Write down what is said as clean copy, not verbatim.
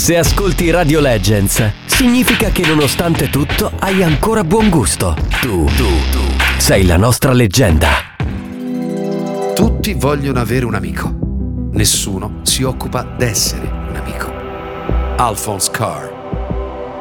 Se ascolti Radio Legends, significa che nonostante tutto hai ancora buon gusto. Tu sei la nostra leggenda. Tutti vogliono avere un amico. Nessuno si occupa d'essere un amico. Alphonse Carr.